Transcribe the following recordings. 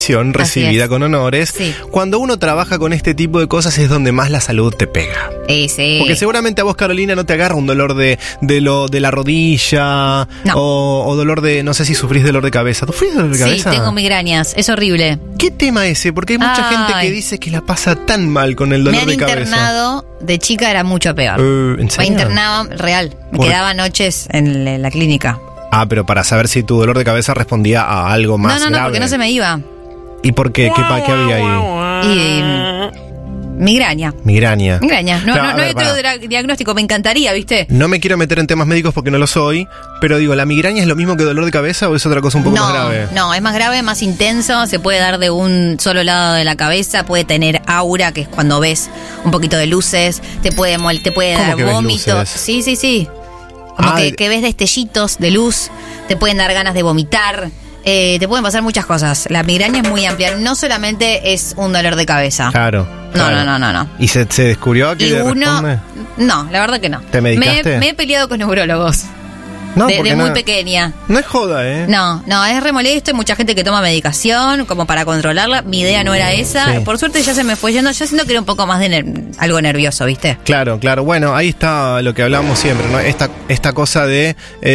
recibida con honores. Sí. Cuando uno trabaja con este tipo de cosas es donde más la salud te pega. Sí. Porque seguramente a vos, Carolina, no te agarra un dolor de la rodilla, No. o dolor de, no sé si sufrís dolor de cabeza. ¿Tú sufrís dolor de cabeza? Sí, tengo migrañas, es horrible. ¿Qué tema ese? Porque hay mucha gente que dice que la pasa tan mal con el dolor de cabeza. Me han internado, de chica era mucho peor. ¿En serio? Me internaba real, me quedaba noches en la clínica. Ah, pero para saber si tu dolor de cabeza respondía a algo más grave. No, porque no se me iba. ¿Y por qué? ¿Qué había ahí? Migraña. Migraña. No, Claro, no hay otro diagnóstico, me encantaría, ¿viste? No me quiero meter en temas médicos porque no lo soy, pero digo, ¿la migraña es lo mismo que dolor de cabeza o es otra cosa un poco más grave? No, es más grave, más intenso, se puede dar de un solo lado de la cabeza, puede tener aura, que es cuando ves un poquito de luces, te puede dar que ves vómito. luces? Sí. Como que ves destellitos de luz, te pueden dar ganas de vomitar. Te pueden pasar muchas cosas. La migraña es muy amplia. No solamente es un dolor de cabeza. Claro. No. ¿Y se descubrió que responde? No, la verdad que no. ¿Te medicaste? Me he peleado con neurólogos. No, de muy pequeña. No es joda, ¿eh? No, es re molesto. Hay mucha gente que toma medicación como para controlarla. Mi idea no era esa. Sí. Por suerte ya se me fue yendo. Yo siento que era un poco más de algo nervioso, ¿viste? Claro. Bueno, ahí está lo que hablamos siempre, ¿no? Esta cosa de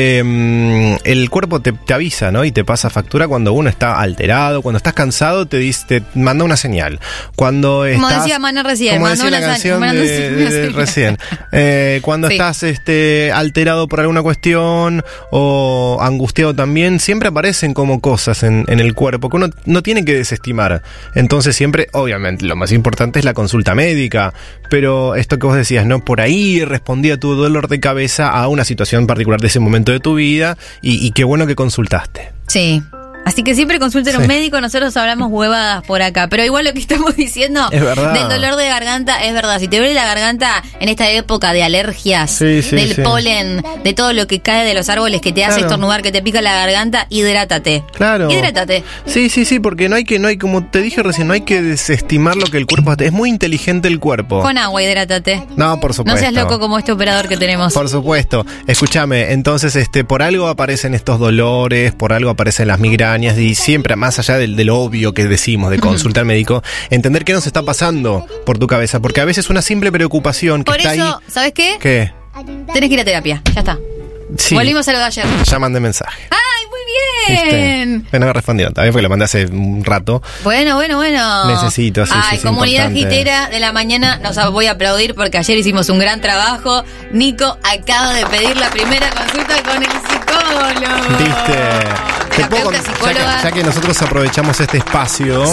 el cuerpo te avisa, ¿no? Y te pasa factura cuando uno está alterado, cuando estás cansado, te manda una señal. Cuando Como estás, decía Maná recién, como mandó decía la canción de recién. Cuando estás alterado por alguna cuestión o angustiado también, siempre aparecen como cosas en el cuerpo que uno no tiene que desestimar. Entonces siempre, obviamente, lo más importante es la consulta médica, pero esto que vos decías, ¿no? Por ahí respondía tu dolor de cabeza a una situación particular de ese momento de tu vida y qué bueno que consultaste. Sí. Así que siempre consulten a un médico, nosotros hablamos huevadas por acá. Pero igual lo que estamos diciendo es verdad. Del dolor de garganta es verdad. Si te duele la garganta en esta época de alergias, del polen, de todo lo que cae de los árboles que te hace estornudar, que te pica la garganta, hidrátate. Claro. Hidrátate. Sí, porque no hay, como te dije recién, no hay que desestimar lo que el cuerpo hace. Es muy inteligente el cuerpo. Con agua, hidrátate. No, por supuesto. No seas loco como este operador que tenemos. Por supuesto. Escúchame, entonces, por algo aparecen estos dolores, por algo aparecen las migrañas, y siempre, más allá del obvio que decimos de consulta al médico, entender qué nos está pasando por tu cabeza, porque a veces una simple preocupación que por está eso, ahí... ¿sabes qué? ¿Qué? Tenés que ir a terapia, ya está. Sí. Volvimos a lo de ayer. Ya mandé mensaje. ¡Ay, muy bien! No me respondieron todavía porque lo mandé hace un rato. Bueno. Necesito, sí. Ay, comunidad gitera de la mañana, nos voy a aplaudir porque ayer hicimos un gran trabajo. Nico acaba de pedir la primera consulta con el psicólogo. ¿Viste? Terapeuta, psicóloga. Ya que nosotros aprovechamos este espacio,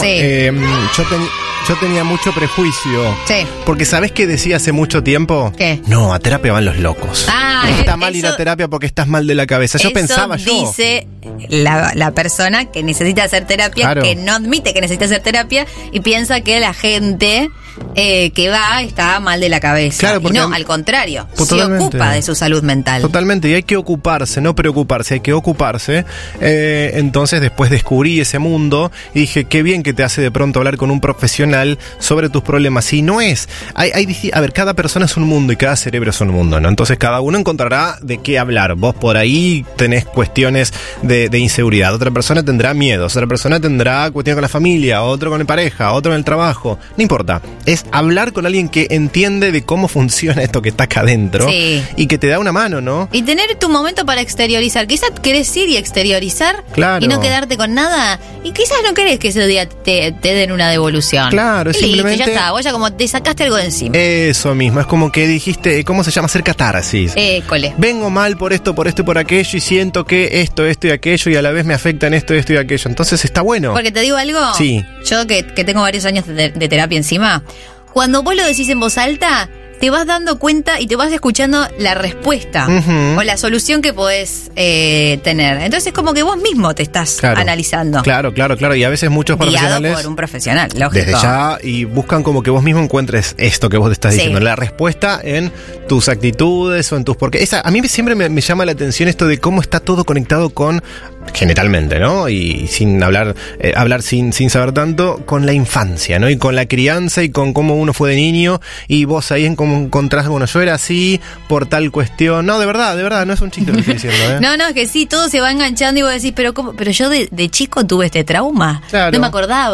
yo tenía mucho prejuicio. Sí. Porque ¿sabés qué decía hace mucho tiempo? ¿Qué? No, a terapia van los locos. Está mal ir a terapia porque estás mal de la cabeza. Yo pensaba dice la persona que necesita hacer terapia, claro, que no admite que necesita hacer terapia y piensa que la gente que va está mal de la cabeza. Claro, y no, al contrario, se ocupa de su salud mental. Totalmente, y hay que ocuparse, no preocuparse, hay que ocuparse. Entonces después descubrí ese mundo y dije, qué bien que te hace de pronto hablar con un profesional sobre tus problemas. Y no es, a ver, cada persona es un mundo y cada cerebro es un mundo, ¿no? Entonces cada uno encontrará de qué hablar. Vos por ahí tenés cuestiones de inseguridad, otra persona tendrá miedos, otra persona tendrá cuestiones con la familia, otro con la pareja, otro en el trabajo. No importa, es hablar con alguien que entiende de cómo funciona esto que está acá adentro, sí, y que te da una mano, ¿no? Y tener tu momento para exteriorizar. Quizás querés ir y exteriorizar, claro, y no quedarte con nada. Y quizás no querés que ese día te den una devolución. Claro, es simplemente... ya está, vos ya como te sacaste algo de encima. Eso mismo, es como que dijiste, ¿cómo se llama? Hacer catarsis. Cole. Vengo mal por esto y por aquello y siento que esto y aquello y a la vez me afectan esto y aquello. Entonces está bueno. Porque te digo algo, sí, yo que tengo varios años de terapia encima, cuando vos lo decís en voz alta, te vas dando cuenta y te vas escuchando la respuesta o la solución que podés tener. Entonces es como que vos mismo te estás analizando. Claro. Y a veces muchos profesionales... Guiado por un profesional, lógico. Desde ya, y buscan como que vos mismo encuentres esto que vos te estás diciendo, la respuesta en tus actitudes o en tus... Porque a mí siempre me llama la atención esto de cómo está todo conectado con generalmente, ¿no? Y sin hablar sin saber tanto, con la infancia, ¿no? Y con la crianza y con cómo uno fue de niño, y vos ahí en cómo encontrás, bueno, yo era así por tal cuestión. No, de verdad, no es un chiste lo que estoy diciendo, ¿eh? No, es que sí, todo se va enganchando y vos decís, pero yo de chico tuve este trauma. Claro. No me acordaba.